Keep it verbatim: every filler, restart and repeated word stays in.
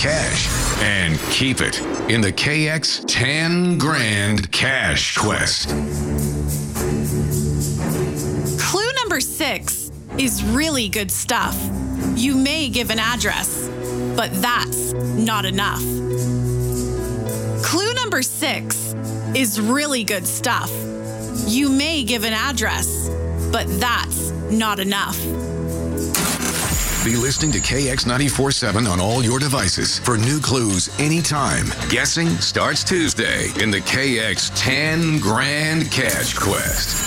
cash and keep it in the K X ten grand Cash Quest. Clue number six is really good stuff. You may give an address, but that's not enough. Clue number six is really good stuff. You may give an address, but that's not enough. Be listening to K X ninety-four point seven on all your devices for new clues anytime. Guessing starts Tuesday in the K X ten grand Cash Quest.